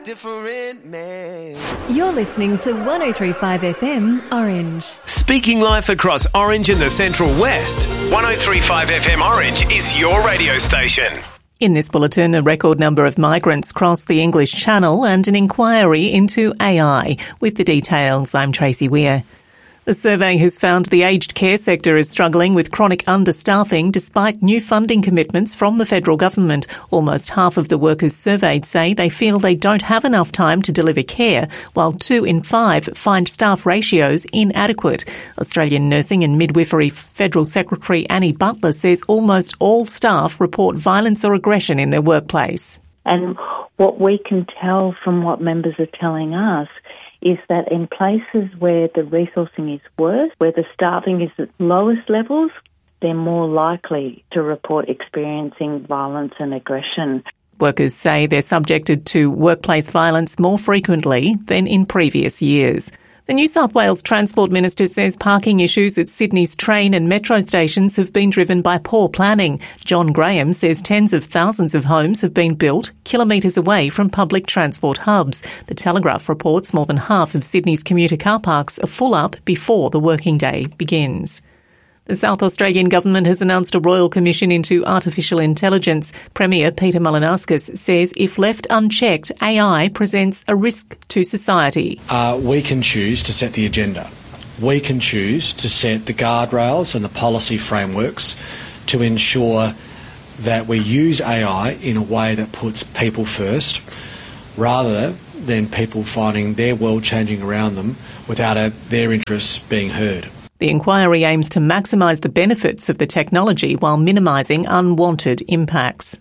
Different man. You're listening to 103.5 FM Orange. Speaking life across Orange and the Central West, 103.5 FM Orange is your radio station. In this bulletin, a record number of migrants crossed the English Channel and an inquiry into AI. With the details, I'm Tracy Weir. The survey has found the aged care sector is struggling with chronic understaffing despite new funding commitments from the federal government. Almost half of the workers surveyed say they feel they don't have enough time to deliver care, while 2 in 5 find staff ratios inadequate. Australian Nursing and Midwifery Federal Secretary Annie Butler says almost all staff report violence or aggression in their workplace. And what we can tell from what members are telling us is that in places where the resourcing is worse, where the staffing is at lowest levels, they're more likely to report experiencing violence and aggression. Workers say they're subjected to workplace violence more frequently than in previous years. The New South Wales Transport Minister says parking issues at Sydney's train and metro stations have been driven by poor planning. John Graham says tens of thousands of homes have been built kilometres away from public transport hubs. The Telegraph reports more than half of Sydney's commuter car parks are full up before the working day begins. The South Australian Government has announced a Royal Commission into Artificial Intelligence. Premier Peter Malinauskas says if left unchecked, AI presents a risk to society. We can choose to set the agenda. We can choose to set the guardrails and the policy frameworks to ensure that we use AI in a way that puts people first, rather than people finding their world changing around them without their interests being heard. The inquiry aims to maximise the benefits of the technology while minimising unwanted impacts.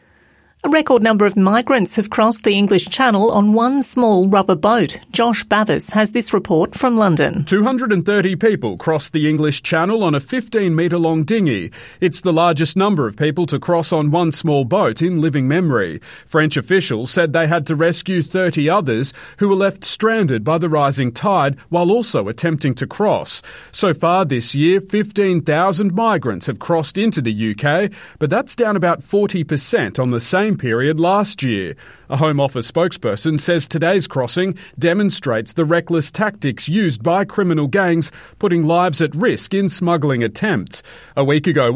A record number of migrants have crossed the English Channel on one small rubber boat. Josh Bavis has this report from London. 230 people crossed the English Channel on a 15-metre-long dinghy. It's the largest number of people to cross on one small boat in living memory. French officials said they had to rescue 30 others who were left stranded by the rising tide while also attempting to cross. So far this year, 15,000 migrants have crossed into the UK, but that's down about 40% on the same period last year. A Home Office spokesperson says today's crossing demonstrates the reckless tactics used by criminal gangs, putting lives at risk in smuggling attempts. A week ago,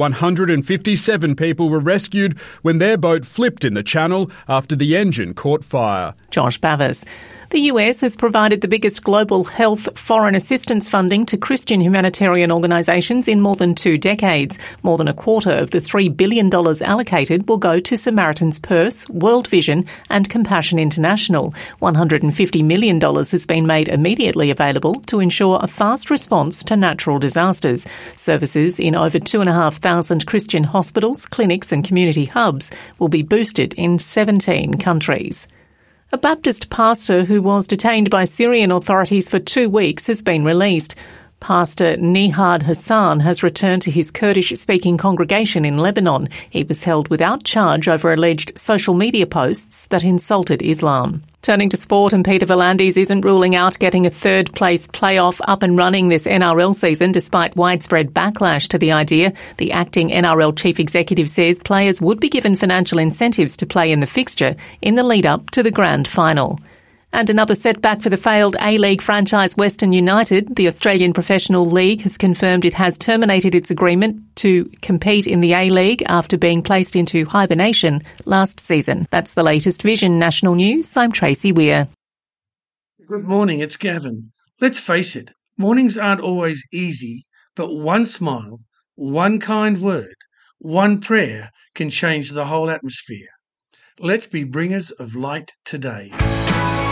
157 people were rescued when their boat flipped in the channel after the engine caught fire. Josh Bavis. The US has provided the biggest global health foreign assistance funding to Christian humanitarian organisations in more than 2 decades. More than a quarter of the $3 billion allocated will go to Samaritan's Purse, World Vision and Compassion International. $150 million has been made immediately available to ensure a fast response to natural disasters. Services in over 2,500 Christian hospitals, clinics and community hubs will be boosted in 17 countries. A Baptist pastor who was detained by Syrian authorities for 2 weeks has been released. Pastor Nihad Hassan has returned to his Kurdish-speaking congregation in Lebanon. He was held without charge over alleged social media posts that insulted Islam. Turning to sport, and Peter V'landys isn't ruling out getting a third-place playoff up and running this NRL season despite widespread backlash to the idea. The acting NRL chief executive says players would be given financial incentives to play in the fixture in the lead-up to the grand final. And another setback for the failed A-League franchise Western United. The Australian Professional League has confirmed it has terminated its agreement to compete in the A-League after being placed into hibernation last season. That's the latest Vision National News. I'm Tracy Weir. Good morning, it's Gavin. Let's face it, mornings aren't always easy, but one smile, one kind word, one prayer can change the whole atmosphere. Let's be bringers of light today.